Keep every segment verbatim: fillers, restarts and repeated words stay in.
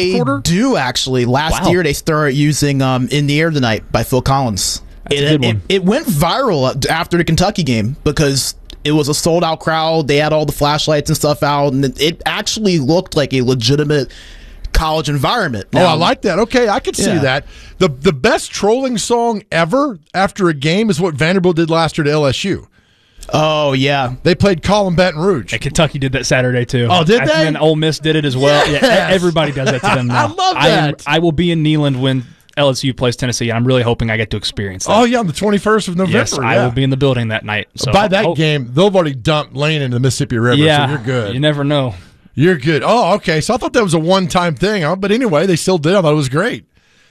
they quarter? do, actually. Last Wow. year, they started using um, In the Air Tonight by Phil Collins. That's it, a good it, one. it went viral after the Kentucky game because it was a sold-out crowd. They had all the flashlights and stuff out, and it, it actually looked like a legitimate college environment. Oh, Now, I like that. Okay, I can see Yeah. that. The the best trolling song ever after a game is what Vanderbilt did last year to L S U. Oh, yeah. They played Colin Baton Rouge. And Kentucky did that Saturday too. Oh, did and they? then Ole Miss did it as well. Yes. Yeah, e- everybody does that to them now. I love I, am- that. I will be in Neyland when L S U plays Tennessee, and I'm really hoping I get to experience that. Oh, yeah, on the twenty-first of November. yes, I yeah. will be in the building that night. So By that hope- game, they've already dumped Lane into the Mississippi River, yeah, so you're good. You never know. You're good. Oh, okay. So I thought that was a one-time thing. Huh? But anyway, they still did. I thought it was great.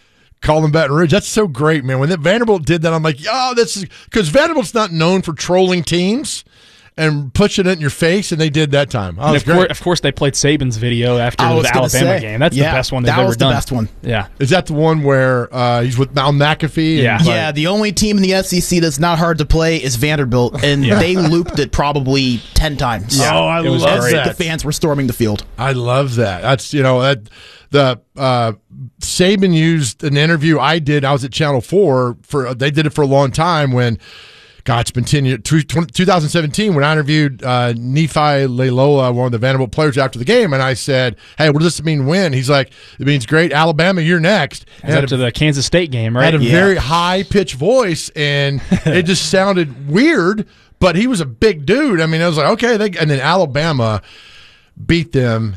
Colin Baton Rouge. That's so great, man. When that Vanderbilt did that, I'm like, oh, this is because Vanderbilt's not known for trolling teams and pushing it in your face, and they did that time. Oh, And was of, course, great. of course, they played Saban's video after I was the gonna Alabama say, game. That's yeah, the best one they've that ever was the done. best one. Yeah. Is that the one where uh, he's with Mal McAfee? And Yeah. like- Yeah, the only team in the S E C that's not hard to play is Vanderbilt, and Yeah. they looped it probably ten times. Yeah. Oh, I It was love great. that. The fans were storming the field. I love that. That's you know that the uh, Saban used an interview I did. I was at Channel Four for they did it for a long time when. God, it's been ten years. twenty seventeen, when I interviewed uh, Nephi Leilola, one of the Vanderbilt players, after the game, and I said, "Hey, what does this mean? Win?" He's like, "It means great. Alabama, you're next." It's up to the Kansas State game, right? had a Yeah. very high pitched voice, and it just sounded weird. But he was a big dude. I mean, I was like, okay. They, and then Alabama beat them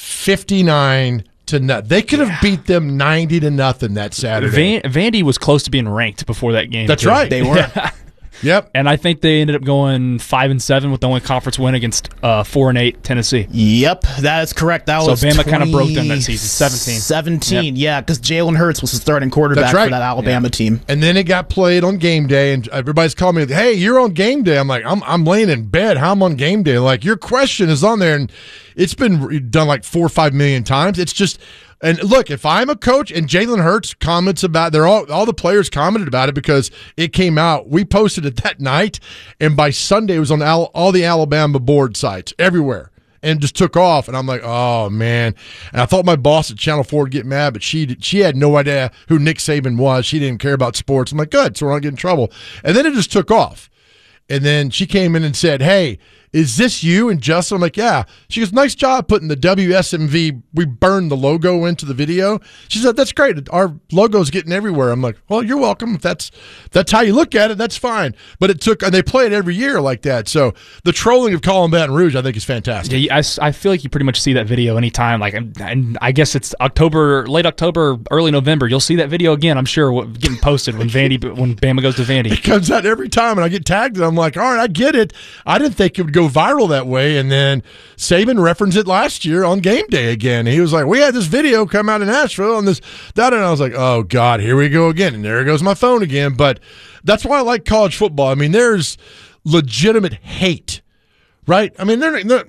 fifty-nine to nothing. They could have beat them ninety to nothing that Saturday. Van, Vandy was close to being ranked before that game. That's too. right. They were. Yep. And I think they ended up going five and seven with the only conference win against uh, four and eight Tennessee. Yep, that is correct. That So was Bama kinda broke them that season, seventeen. seventeen, yeah, because Jalen Hurts was the starting quarterback That's right. for that Alabama team. And then it got played on game day, and everybody's calling me, "Hey, you're on game day." I'm like, "I'm I'm laying in bed. How I'm on game day?" Like, your question is on there, and it's been done like four or five million times. It's just, and look, if I'm a coach and Jalen Hurts comments about, they're all all the players commented about it because it came out. We posted it that night, and by Sunday it was on all, all the Alabama board sites everywhere. And just took off, and I'm like, oh man! And I thought my boss at Channel Four would get mad, but she she had no idea who Nick Saban was. She didn't care about sports. I'm like, good, so we're not getting in trouble. And then it just took off. And then she came in and said, "Hey, is this you and Justin?" I'm like, "Yeah." She goes, "Nice job putting the W S M V. We burned the logo into the video." She said, "That's great. Our logo's getting everywhere." I'm like, "Well, you're welcome. If that's that's how you look at it, that's fine." But it took, and they play it every year like that. So the trolling of Colin Baton Rouge, I think, is fantastic. Yeah, I, s- I feel like you pretty much see that video anytime. Like, and, and I guess it's October, late October, early November. You'll see that video again. I'm sure what- getting posted when Vandy when Bama goes to Vandy. It comes out every time, and I get tagged, and I'm like, all right, I get it. I didn't think it would go viral that way. And then Saban referenced it last year on game day again. He was like, we had this video come out in Nashville, and this, that, and I was like, oh, God, here we go again. And there goes my phone again. But that's why I like college football. I mean, there's legitimate hate, right? I mean, they're, they're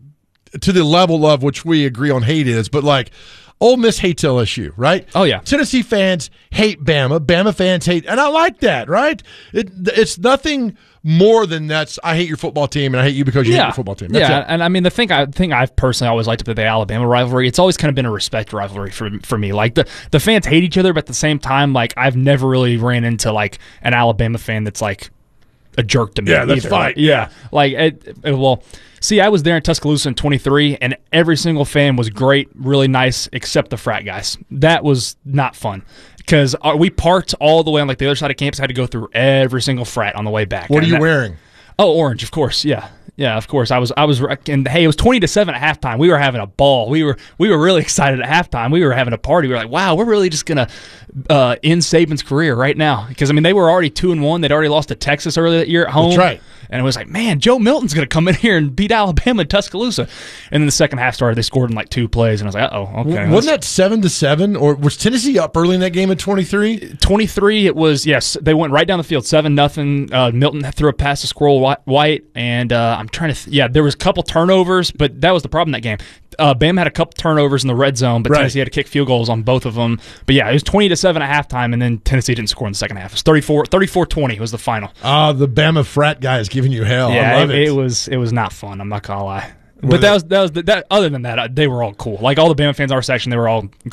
to the level of which we agree on hate is, but like, Ole Miss hates L S U, right? Oh, yeah. Tennessee fans hate Bama. Bama fans hate, and I like that, right? It, it's nothing more than that's. I hate your football team, and I hate you because you hate your football team. That's yeah, it. and I mean the thing I think I've personally always liked about the Alabama rivalry. It's always kind of been a respect rivalry for for me. Like the the fans hate each other, but at the same time, like I've never really ran into like an Alabama fan that's like a jerk to me. Yeah, that's either. fine. Like, yeah, like it, it- well. See, I was there in Tuscaloosa in twenty-three, and every single fan was great, really nice, except the frat guys. That was not fun because we parked all the way on like the other side of campus. Had to go through every single frat on the way back. What are And you that- wearing? Oh, orange, of course. Yeah, yeah, of course. I was, I was, and hey, it was twenty to seven at halftime. We were having a ball. We were, we were really excited at halftime. We were having a party. We were like, wow, we're really just gonna uh, end Saban's career right now because I mean they were already two and one. They'd already lost to Texas earlier that year at home. That's right. And it was like, man, Joe Milton's going to come in here and beat Alabama in Tuscaloosa. And then the second half started. They scored in like two plays. And I was like, uh-oh, okay. Wasn't that seven to seven, or was Tennessee up early in that game at twenty-three? twenty-three, it was, yes, they went right down the field, seven nothing. Uh, Milton threw a pass to Squirrel White, White and uh, I'm trying to, th- yeah, there was a couple turnovers, but that was the problem in that game. Uh, Bama had a couple turnovers in the red zone, but Right. Tennessee had to kick field goals on both of them. But yeah, it was twenty to seven at halftime, and then Tennessee didn't score in the second half. It was thirty-four, thirty-four twenty was the final. Ah, the Bama frat guy is giving you hell. Yeah, I love it. it, was it was not fun. I'm not gonna lie. Were But they- that was that was that. Other than that, uh, they were all cool. Like all the Bama fans in our section, they were all